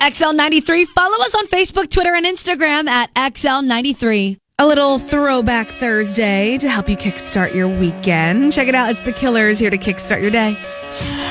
XL93. Follow us on Facebook, Twitter, and Instagram at XL93. A little throwback Thursday to help you kickstart your weekend. Check it out. It's The Killers here to kickstart your day.